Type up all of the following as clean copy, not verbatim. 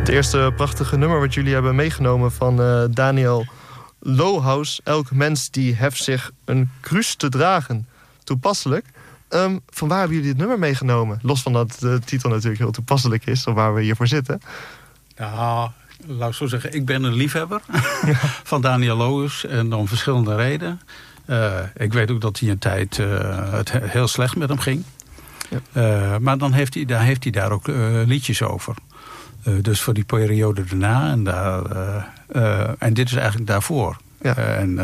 Het eerste prachtige nummer wat jullie hebben meegenomen van Daniel Lohaus. Elk mens die heft zich een kruis te dragen. Toepasselijk. Van waar hebben jullie dit nummer meegenomen? Los van dat de titel natuurlijk heel toepasselijk is, of waar we hiervoor zitten. Ja, laat ik zo zeggen, ik ben een liefhebber van Daniel Lohaus. En om verschillende redenen. Ik weet ook dat hij een tijd het heel slecht met hem ging. Ja. Maar dan heeft hij daar ook liedjes over. Dus voor die periode daarna. En dit is eigenlijk daarvoor. Ja.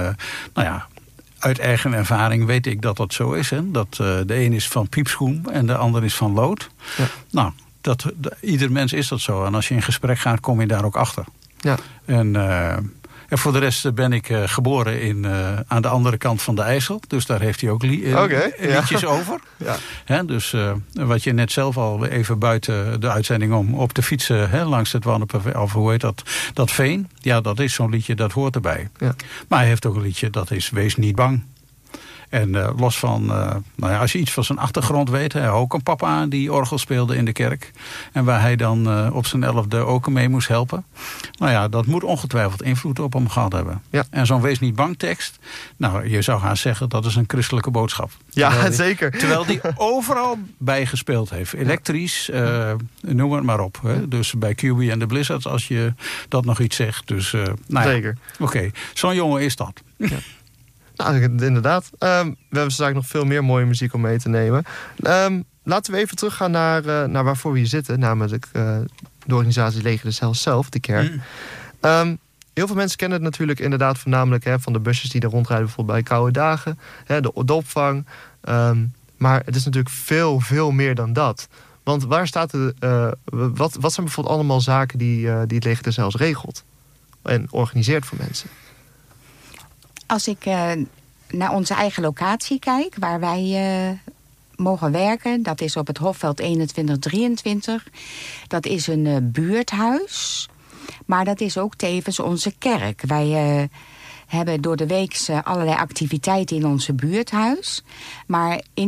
Uit eigen ervaring weet ik dat dat zo is. Hè? Dat de een is van piepschoen en de ander is van lood. Ja. Nou, ieder mens is dat zo. En als je in gesprek gaat, kom je daar ook achter. Ja. En voor de rest ben ik geboren aan de andere kant van de IJssel. Dus daar heeft hij ook liedjes over. Ja. Hè, dus wat je net zelf al even buiten de uitzending om op te fietsen langs het Wanneper, of hoe heet dat veen. Ja, dat is zo'n liedje, dat hoort erbij. Ja. Maar hij heeft ook een liedje, dat is Wees niet bang. En los van, als je iets van zijn achtergrond weet. Hij had ook een papa die orgel speelde in de kerk. En waar hij dan op zijn 11e ook mee moest helpen. Nou ja, dat moet ongetwijfeld invloed op hem gehad hebben. Ja. En zo'n Wees niet bang tekst. Nou, je zou gaan zeggen dat is een christelijke boodschap. Ja, zeker. Terwijl die overal bij gespeeld heeft. Elektrisch, noem het maar op. Hè. Dus bij QB en de Blizzards, als je dat nog iets zegt. Dus, zeker. Oké, zo'n jongen is dat. Ja. Nou, inderdaad. We hebben straks nog veel meer mooie muziek om mee te nemen. Laten we even teruggaan naar waarvoor we hier zitten. Namelijk de organisatie Leger des Heils zelf, de kerk. Heel veel mensen kennen het natuurlijk inderdaad voornamelijk van de busjes die er rondrijden. Bijvoorbeeld bij koude dagen. De opvang. Maar het is natuurlijk veel, veel meer dan dat. Want waar staat wat zijn bijvoorbeeld allemaal zaken die het Leger des Heils regelt? En organiseert voor mensen? Als ik naar onze eigen locatie kijk, waar wij mogen werken, dat is op het Hofveld 2123. Dat is een buurthuis, maar dat is ook tevens onze kerk. Wij hebben door de week allerlei activiteiten in onze buurthuis. Maar in